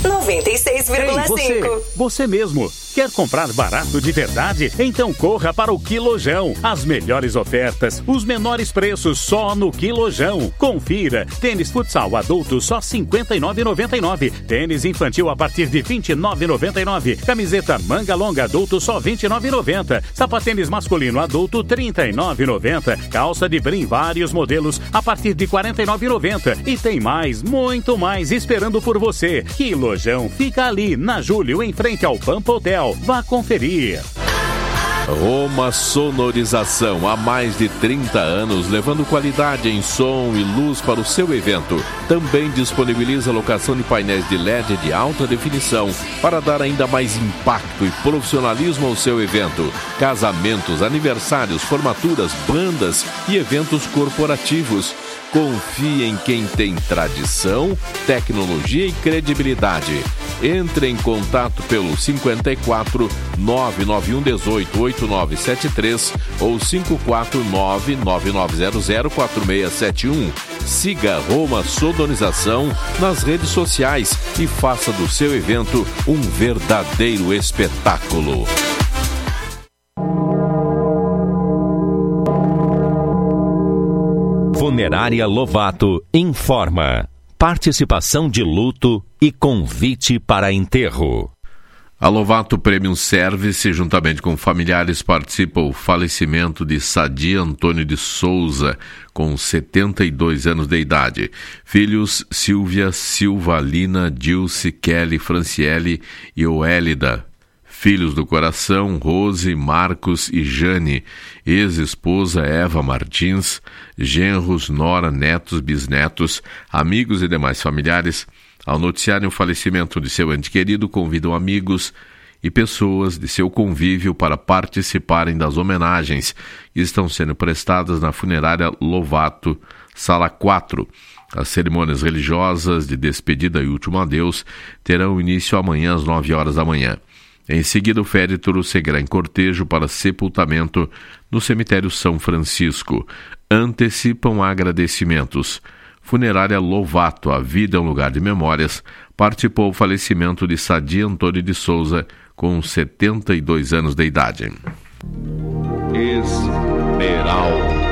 96,5. Você mesmo. Quer comprar barato de verdade? Então corra para o Quilojão. As melhores ofertas, os menores preços só no Quilojão. Confira. Tênis futsal adulto só R$ 59,99. Tênis infantil a partir de R$ 29,99. Camiseta manga longa adulto só R$ 29,90. Sapatênis masculino adulto R$ 39,90. Calça de brim vários modelos a partir de R$ 49,90. E tem mais, muito mais esperando por você. Quilojão fica ali na Júlio, em frente ao Pampa Hotel. Vá conferir. Roma Sonorização, há mais de 30 anos, levando qualidade em som e luz para o seu evento. Também disponibiliza a locação de painéis de LED de alta definição para dar ainda mais impacto e profissionalismo ao seu evento. Casamentos, aniversários, formaturas, bandas e eventos corporativos. Confie em quem tem tradição, tecnologia e credibilidade. Entre em contato pelo 54 991 18 8973 ou 549 9900 4671. Siga Roma Sonorização nas redes sociais e faça do seu evento um verdadeiro espetáculo. Funerária Lovato informa. Participação de luto e convite para enterro. A Lovato Premium Service, juntamente com familiares, participa o falecimento de Sadia Antônio de Souza, com 72 anos de idade. Filhos Silvia, Silva, Lina, Dilce, Kelly, Franciele e Oélida. Filhos do coração, Rose, Marcos e Jane. Ex-esposa Eva Martins. Genros, nora, netos, bisnetos, amigos e demais familiares. Ao noticiarem o falecimento de seu ente querido, convidam amigos e pessoas de seu convívio para participarem das homenagens que estão sendo prestadas na funerária Lovato, Sala 4. As cerimônias religiosas de despedida e último adeus terão início amanhã às 9 horas da manhã. Em seguida, o féretro seguirá em cortejo para sepultamento no cemitério São Francisco. Antecipam agradecimentos. Funerária Lovato, a vida é um lugar de memórias, participou o falecimento de Sadia Antônio de Souza, com 72 anos de idade. Esmeralda.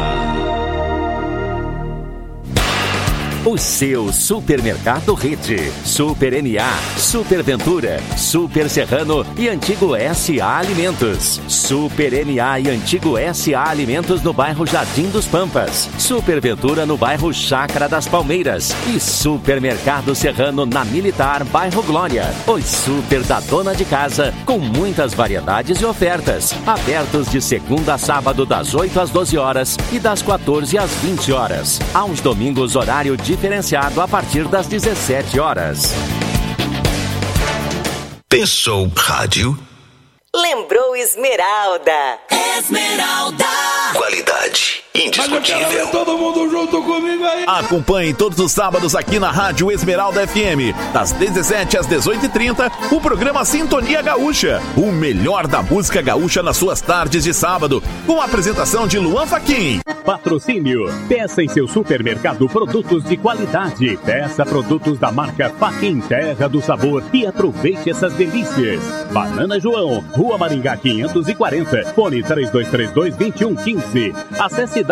O seu supermercado Rede. Super NA, Super Ventura, Super Serrano e Antigo SA Alimentos. Super NA e Antigo SA Alimentos no bairro Jardim dos Pampas. Super Ventura no bairro Chácara das Palmeiras. E Supermercado Serrano na Militar, bairro Glória. Os super da dona de casa, com muitas variedades e ofertas. Abertos de segunda a sábado das 8 às 12 horas e das 14 às 20 horas. Aos domingos, horário diferenciado a partir das 17 horas. Pensou rádio? Lembrou Esmeralda. Esmeralda. Qualidade indiscutível. Todo mundo junto comigo aí. Acompanhe todos os sábados aqui na Rádio Esmeralda FM, das 17 às 18h30, o programa Sintonia Gaúcha, o melhor da música gaúcha nas suas tardes de sábado, com a apresentação de Luan Fachin. Patrocínio. Peça em seu supermercado produtos de qualidade. Peça produtos da marca Fachin, Terra do Sabor, e aproveite essas delícias. Banana João, Rua Maringá 540, fone 3232-2115. Acesse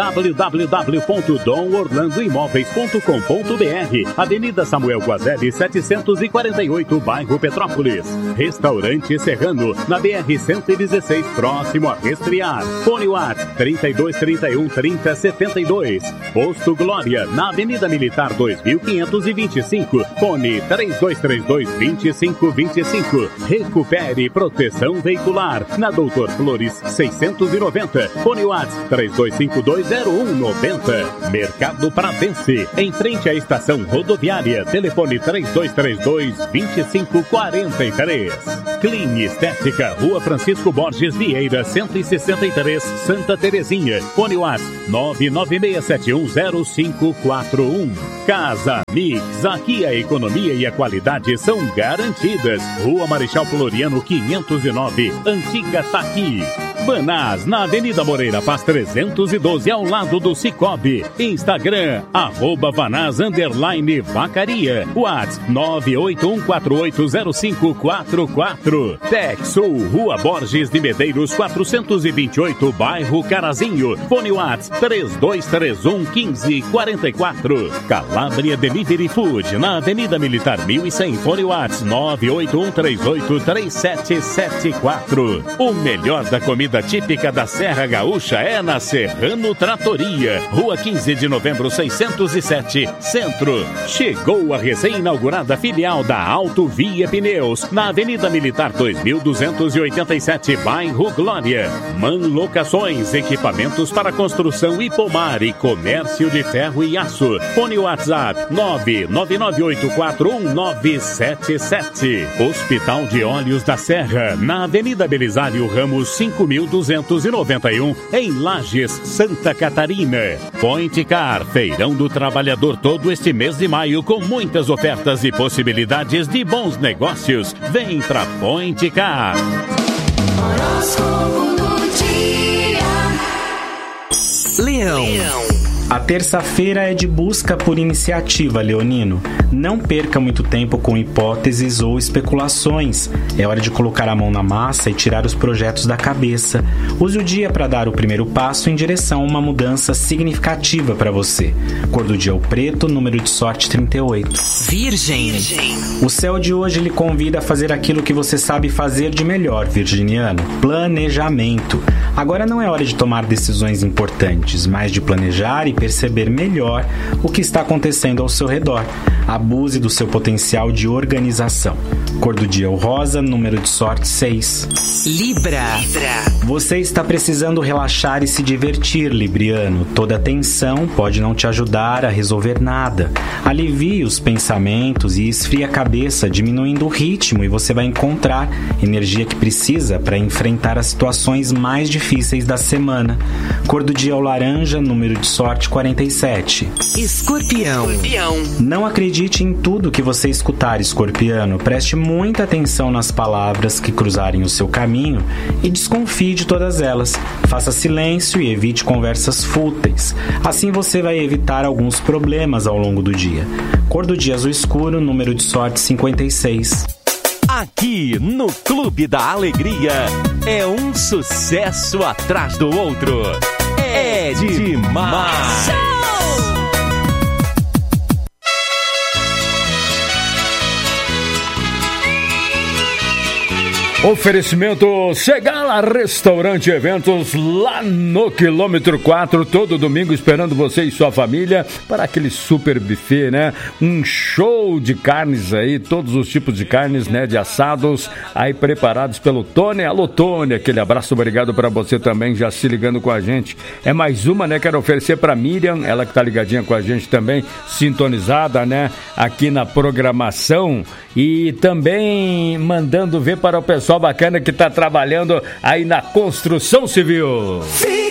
www.domorlandoimóveis.com.br. Avenida Samuel Guazelli 748, bairro Petrópolis. Restaurante Serrano, na BR-116, próximo a Resfriar. Fone WhatsApp 3231-3072. Posto Glória, na Avenida Militar 2525, fone 3232-2525. Recupere proteção veicular, na Doutor Flores 690, fone WhatsApp 3252-0190. Mercado Pradense, em frente à estação rodoviária, telefone 3232-2543. Clean Estética, Rua Francisco Borges Vieira, 163, Santa Terezinha. Fone WhatsApp 996710541. Casa Mix, aqui a economia e a qualidade são garantidas. Rua Marechal Floriano 509, Antiga Taqui. Banás, na Avenida Moreira Paz 312, ao lado do Cicobi. Instagram, @Vanaz_Vacaria. WhatsApp 981480544. Texul, Rua Borges de Medeiros 428, bairro Carazinho. Fone WhatsApp 32311544. Calabria Delivery Food, na Avenida Militar 1100. Fone WhatsApp 981383774. O melhor da comida típica da Serra Gaúcha é na Serrano Tratoria, Rua 15 de Novembro 607, Centro. Chegou a recém-inaugurada filial da Auto Via Pneus, na Avenida Militar 2287, bairro Glória. Man Locações, equipamentos para construção e pomar e comércio de ferro e aço. Fone WhatsApp 999841977. Hospital de Olhos da Serra, na Avenida Belisário Ramos 5291, em Lages, Santa Catarina. Point Car, Feirão do Trabalhador todo este mês de maio, com muitas ofertas e possibilidades de bons negócios. Vem pra Point Car. Horóscopo do dia. Leão. A terça-feira é de busca por iniciativa, leonino. Não perca muito tempo com hipóteses ou especulações. É hora de colocar a mão na massa e tirar os projetos da cabeça. Use o dia para dar o primeiro passo em direção a uma mudança significativa para você. Cor do dia é o preto, número de sorte 38. Virgem. O céu de hoje lhe convida a fazer aquilo que você sabe fazer de melhor, virginiano. Planejamento. Agora não é hora de tomar decisões importantes, mas de planejar e perceber melhor o que está acontecendo ao seu redor. Abuse do seu potencial de organização. Cor do dia é o rosa, número de sorte 6. Libra. Você está precisando relaxar e se divertir, libriano. Toda tensão pode não te ajudar a resolver nada. Alivie os pensamentos e esfrie a cabeça, diminuindo o ritmo, e você vai encontrar energia que precisa para enfrentar as situações mais difíceis da semana. Cor do dia é o laranja, número de sorte 47. Escorpião. Não acredite em tudo que você escutar, escorpiano. Preste muita atenção nas palavras que cruzarem o seu caminho e desconfie de todas elas. Faça silêncio e evite conversas fúteis. Assim você vai evitar alguns problemas ao longo do dia. Cor do dia azul escuro, número de sorte 56. Aqui no Clube da Alegria é um sucesso atrás do outro. É demais! Oferecimento Segala Restaurante e Eventos, lá no quilômetro 4, todo domingo esperando você e sua família para aquele super buffet, né? Um show de carnes aí, todos os tipos de carnes, né? De assados aí preparados pelo Tony. Alô, Tony, aquele abraço, obrigado para você também, já se ligando com a gente. É mais uma, né? Quero oferecer para Miriam, ela que tá ligadinha com a gente também, sintonizada, né? Aqui na programação, e também mandando ver para o pessoal bacana que está trabalhando aí na construção civil.